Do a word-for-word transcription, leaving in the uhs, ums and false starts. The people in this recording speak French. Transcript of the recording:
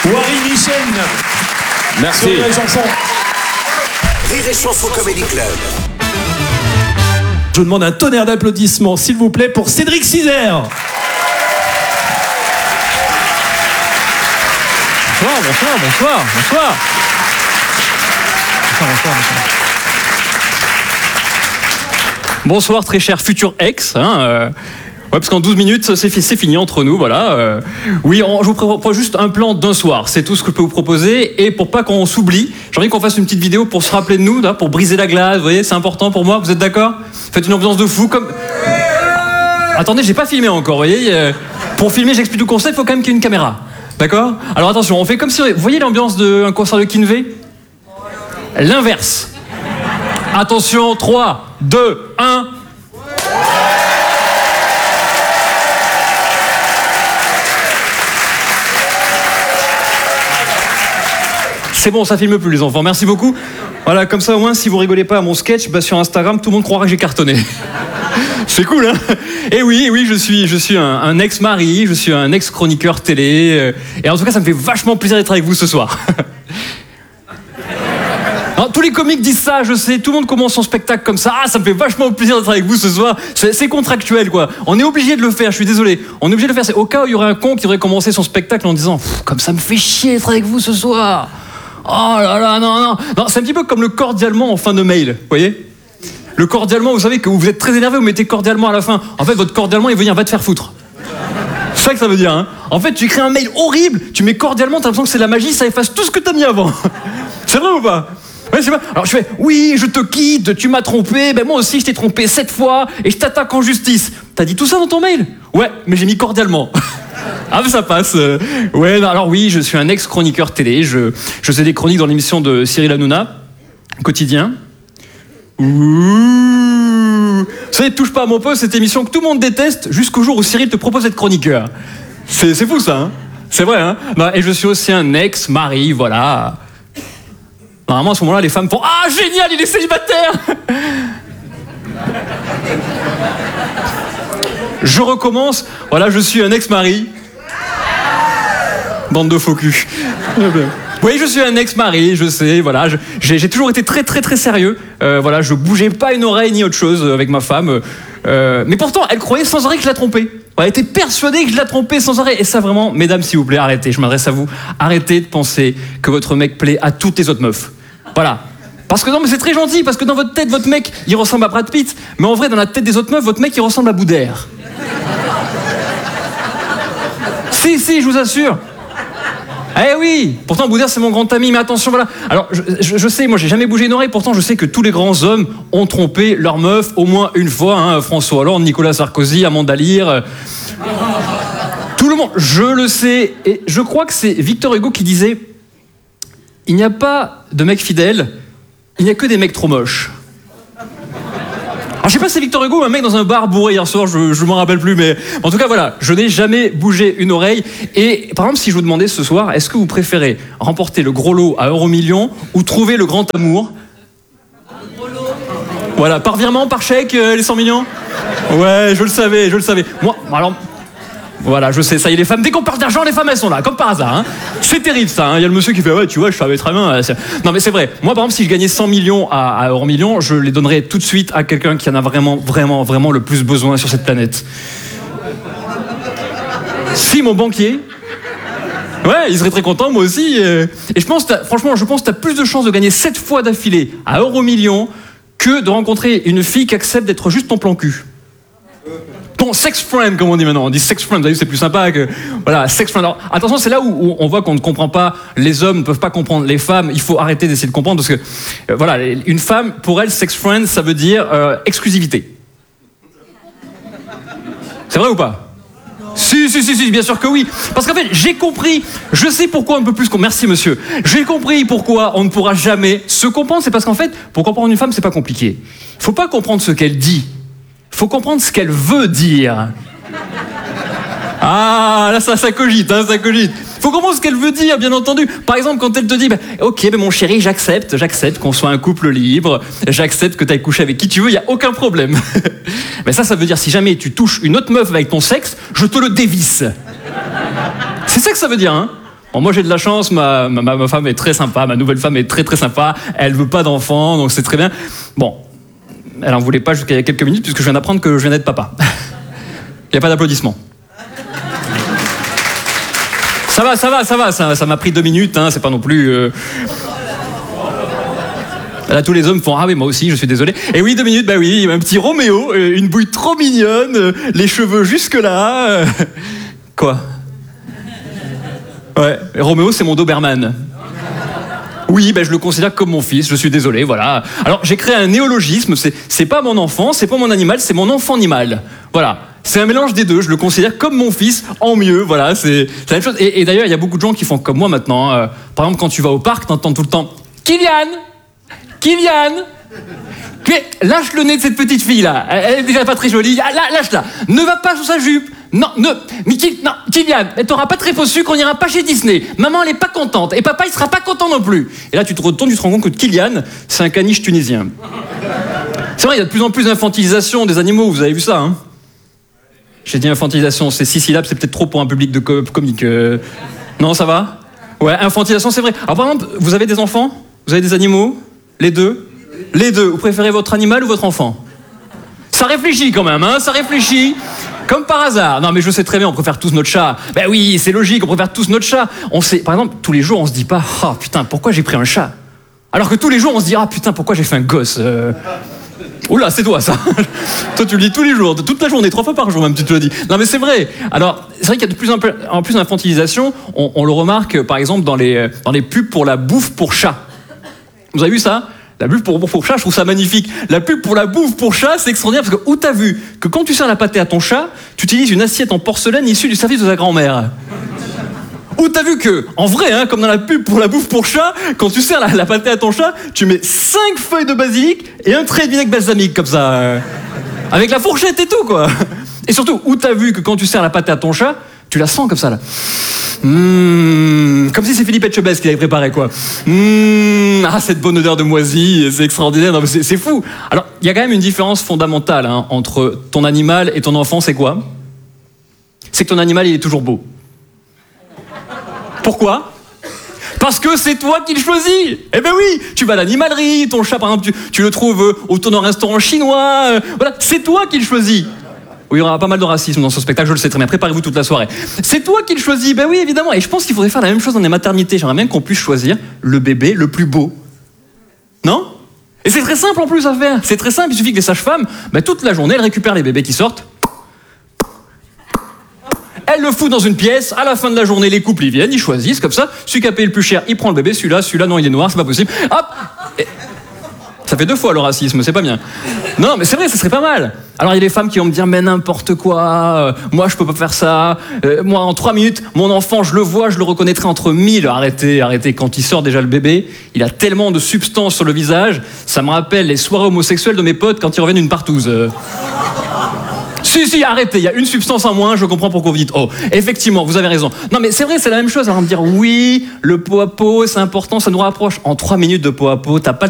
Wari Michel. Merci. Rire et chanson. Rire et chanson Comedy Club. Je demande un tonnerre d'applaudissements, s'il vous plaît, pour Cédric Cizère. Bonsoir, bonsoir, bonsoir, bonsoir. Bonsoir, bonsoir, bonsoir. Bonsoir, très cher futur ex. Hein, euh, ouais, parce qu'en douze minutes, c'est, c'est fini entre nous, voilà. Euh, oui, on, je vous propose juste un plan d'un soir. C'est tout ce que je peux vous proposer. Et pour pas qu'on s'oublie, j'ai envie qu'on fasse une petite vidéo pour se rappeler de nous, là, pour briser la glace. Vous voyez, c'est important pour moi. Vous êtes d'accord ? Faites une ambiance de fou comme... Attendez, j'ai pas filmé encore, vous voyez. Euh, pour filmer, j'explique le concept, il faut quand même qu'il y ait une caméra. D'accord ? Alors attention, on fait comme si... Vous voyez l'ambiance d'un concert de Kinvey ? L'inverse. Attention, trois, deux, un... C'est bon, ça filme plus les enfants, merci beaucoup. Voilà, comme ça au moins, si vous rigolez pas à mon sketch, bah, sur Instagram, tout le monde croira que j'ai cartonné. C'est cool, hein ? Et oui, oui, je suis, je suis un, un ex-mari, je suis un ex-chroniqueur télé, euh, et en tout cas, ça me fait vachement plaisir d'être avec vous ce soir. Alors, tous les comiques disent ça, je sais, tout le monde commence son spectacle comme ça. Ah, ça me fait vachement plaisir d'être avec vous ce soir. C'est, c'est contractuel, quoi. On est obligé de le faire, je suis désolé. On est obligé de le faire. C'est au cas où il y aurait un con qui devrait commencer son spectacle en disant « Comme ça me fait chier d'être avec vous ce soir. Oh là là, non, non. » Non, c'est un petit peu comme le cordialement en fin de mail, vous voyez ? Le cordialement, vous savez que vous êtes très énervé, vous mettez cordialement à la fin. En fait, votre cordialement, il veut dire « Va te faire foutre ». C'est ça que ça veut dire, hein. En fait, tu écris un mail horrible, tu mets cordialement, t'as l'impression que c'est la magie, ça efface tout ce que t'as mis avant. C'est vrai ou pas ? Ouais, c'est vrai. Alors je fais, oui, je te quitte, tu m'as trompé, ben moi aussi je t'ai trompé sept fois et je t'attaque en justice. T'as dit tout ça dans ton mail ? Ouais, mais j'ai mis cordialement. Ah, mais ça passe. Ouais, non, alors oui, je suis un ex-chroniqueur télé, je, je faisais des chroniques dans l'émission de Cyril Hanouna, Quotidien. Ouh. Vous savez, touche pas à mon poste, cette émission que tout le monde déteste jusqu'au jour où Cyril te propose d'être chroniqueur. C'est, c'est fou ça, hein ? C'est vrai, hein ? Non, et je suis aussi un ex-mari, voilà. Normalement, à ce moment-là, les femmes font « Ah, génial, il est célibataire !» Je recommence. Voilà, je suis un ex-mari. Bande de faux cul. Oui, je suis un ex-mari, je sais, voilà. Je, j'ai, j'ai toujours été très, très, très sérieux. Euh, voilà, je bougeais pas une oreille ni autre chose avec ma femme. Euh, mais pourtant, elle croyait sans arrêt que je la trompais. Elle était persuadée que je la trompais sans arrêt. Et ça, vraiment, mesdames, s'il vous plaît, arrêtez. Je m'adresse à vous. Arrêtez de penser que votre mec plaît à toutes les autres meufs. Voilà. Parce que non, mais c'est très gentil, parce que dans votre tête, votre mec, il ressemble à Brad Pitt. Mais en vrai, dans la tête des autres meufs, votre mec, il ressemble à Boudère. Si, si, je vous assure. Eh oui, pourtant Boudère, c'est mon grand ami, mais attention, voilà. Alors, je, je, je sais, moi, j'ai jamais bougé une oreille, pourtant, je sais que tous les grands hommes ont trompé leur meuf au moins une fois, hein, François Hollande, Nicolas Sarkozy, Amanda Lear... Euh... Tout le monde, je le sais, et je crois que c'est Victor Hugo qui disait « Il n'y a pas de mecs fidèles, il n'y a que des mecs trop moches. » Alors, je sais pas si c'est Victor Hugo ou un mec dans un bar bourré hier soir, je, je m'en rappelle plus, mais en tout cas, voilà, je n'ai jamais bougé une oreille. Et par exemple, si je vous demandais ce soir, est-ce que vous préférez remporter le gros lot à Euromillions ou trouver le grand amour ? Voilà, par virement, par chèque, euh, les cent millions ? Ouais, je le savais, je le savais. Moi, alors... Voilà, je sais, ça y est, les femmes, dès qu'on parle d'argent, les femmes, elles sont là, comme par hasard. Hein. C'est terrible, ça. Il hein. y a le monsieur qui fait, ouais, tu vois, je savais très bien. Non, mais c'est vrai. Moi, par exemple, si je gagnais cent millions à, à Euromillions, je les donnerais tout de suite à quelqu'un qui en a vraiment, vraiment, vraiment le plus besoin sur cette planète. Si, mon banquier. Ouais, il serait très content, moi aussi. Et je pense, franchement, je pense que t'as plus de chances de gagner sept fois d'affilée à Euromillions que de rencontrer une fille qui accepte d'être juste ton plan cul. Ton sex friend, comme on dit maintenant. On dit sex friend, vous avez vu, c'est plus sympa que... Voilà, sex friend. Alors, attention, c'est là où, où on voit qu'on ne comprend pas, les hommes ne peuvent pas comprendre les femmes, il faut arrêter d'essayer de comprendre, parce que, euh, voilà, une femme, pour elle, sex friend, ça veut dire euh, exclusivité. C'est vrai ou pas ? Si, si, si, si, bien sûr que oui. Parce qu'en fait, j'ai compris, je sais pourquoi on ne peut plus... Merci, monsieur. J'ai compris pourquoi on ne pourra jamais se comprendre. C'est parce qu'en fait, pour comprendre une femme, c'est pas compliqué. Il faut pas comprendre ce qu'elle dit. Il faut comprendre ce qu'elle veut dire. Ah, là, ça, ça cogite, hein, ça cogite. Il faut comprendre ce qu'elle veut dire, bien entendu. Par exemple, quand elle te dit, bah, ok, bah, mon chéri, j'accepte, j'accepte qu'on soit un couple libre, j'accepte que tu ailles coucher avec qui tu veux, il n'y a aucun problème. Mais ça, ça veut dire, si jamais tu touches une autre meuf avec ton sexe, je te le dévisse. C'est ça que ça veut dire, hein. Bon, moi j'ai de la chance, ma, ma, ma femme est très sympa, ma nouvelle femme est très très sympa, elle veut pas d'enfant, donc c'est très bien. Bon, elle en voulait pas jusqu'à il y a quelques minutes, puisque je viens d'apprendre que je viens d'être papa. Il n'y a pas d'applaudissements. Ça va, ça va, ça va, ça, ça m'a pris deux minutes, hein, c'est pas non plus... Euh... Là, tous les hommes font « Ah oui, moi aussi, je suis désolé. » Et oui, deux minutes, bah oui, un petit Roméo, une bouille trop mignonne, les cheveux jusque-là. Euh... Quoi ? Ouais, Roméo, c'est mon Doberman. Oui, ben je le considère comme mon fils, je suis désolé, voilà. Alors, j'ai créé un néologisme, c'est, c'est pas mon enfant, c'est pas mon animal, c'est mon enfant-animal. Voilà, c'est un mélange des deux, je le considère comme mon fils, en mieux, voilà, c'est, c'est la même chose. Et, et d'ailleurs, il y a beaucoup de gens qui font comme moi maintenant. Euh, par exemple, quand tu vas au parc, t'entends tout le temps « Kylian ! Kylian !» Lâche le nez de cette petite fille-là, elle est déjà pas très jolie, lâche-la, ne va pas sous sa jupe. Non, ne, mais Kylian, non, Kylian, t'auras pas très faux sucre, on n'ira pas chez Disney. Maman, elle est pas contente, et papa, il sera pas content non plus. Et là, tu te retournes, tu te rends compte que Kylian, c'est un caniche tunisien. C'est vrai, il y a de plus en plus d'infantilisation des animaux, vous avez vu ça, hein ? J'ai dit infantilisation, c'est six syllabes, c'est peut-être trop pour un public de co- comique. Euh... Non, ça va ? Ouais, infantilisation, c'est vrai. Alors, par exemple, vous avez des enfants ? Vous avez des animaux ? Les deux ? Les deux. Vous préférez votre animal ou votre enfant ? Ça réfléchit quand même, hein ? Ça réfléchit. Comme par hasard. Non, mais je sais très bien, on préfère tous notre chat. Ben oui, c'est logique, on préfère tous notre chat. On sait, par exemple, tous les jours, on se dit pas « Ah, oh, putain, pourquoi j'ai pris un chat ?» Alors que tous les jours, on se dit « Ah, putain, pourquoi j'ai fait un gosse euh... ?» Oula, c'est toi, ça. Toi, tu le dis tous les jours, toute la journée, trois fois par jour, même, tu te le dis. Non, mais c'est vrai. Alors, c'est vrai qu'il y a de plus en plus, en plus d'infantilisation. On, on le remarque, par exemple, dans les, dans les pubs pour la bouffe pour chat. Vous avez vu ça ? La pub pour bouffe pour chat, je trouve ça magnifique. La pub pour la bouffe pour chat, c'est extraordinaire parce que où t'as vu que quand tu sers la pâtée à ton chat, tu utilises une assiette en porcelaine issue du service de ta grand-mère. Où t'as vu que, en vrai, hein, comme dans la pub pour la bouffe pour chat, quand tu sers la, la pâtée à ton chat, tu mets cinq feuilles de basilic et un trait de vinaigre balsamique comme ça, euh, avec la fourchette et tout quoi. Et surtout, où t'as vu que quand tu sers la pâtée à ton chat, tu la sens comme ça là. Mmh, comme si c'est Philippe Etchebest qui l'avait préparé quoi. Mmh, ah cette bonne odeur de moisi, c'est extraordinaire, non, mais c'est, c'est fou. Alors il y a quand même une différence fondamentale hein, entre ton animal et ton enfant, c'est quoi ? C'est que ton animal il est toujours beau. Pourquoi ? Parce que c'est toi qui le choisis. Eh ben oui, tu vas à l'animalerie, ton chat par exemple, tu, tu le trouves autour d'un restaurant chinois, euh, voilà, c'est toi qui le choisis. Oui, il y aura pas mal de racisme dans ce spectacle, je le sais très bien. Préparez-vous toute la soirée. C'est toi qui le choisis. Ben oui, évidemment. Et je pense qu'il faudrait faire la même chose dans les maternités. J'aimerais bien qu'on puisse choisir le bébé le plus beau. Non ? Et c'est très simple en plus à faire. C'est très simple. Il suffit que les sages-femmes, ben, toute la journée, elles récupèrent les bébés qui sortent. Elles le foutent dans une pièce. À la fin de la journée, les couples, ils viennent, ils choisissent comme ça. Celui qui a payé le plus cher, il prend le bébé. Celui-là, celui-là, non, il est noir, c'est pas possible. Hop ! Et... ça fait deux fois le racisme, c'est pas bien. Non, mais c'est vrai, ça serait pas mal. Alors il y a des femmes qui vont me dire mais n'importe quoi, euh, moi je peux pas faire ça. Euh, moi en trois minutes, mon enfant je le vois, je le reconnaîtrai entre mille. Arrêtez, arrêtez. Quand il sort déjà le bébé, il a tellement de substance sur le visage, ça me rappelle les soirées homosexuelles de mes potes quand ils reviennent d'une partouze. Euh... Si, si, arrêtez, il y a une substance en moins, je comprends pourquoi vous dites oh, effectivement, vous avez raison. Non, mais c'est vrai, c'est la même chose. Alors, me dire oui, le pot à pot, c'est important, ça nous rapproche. En trois minutes de pot à pot, t'as pas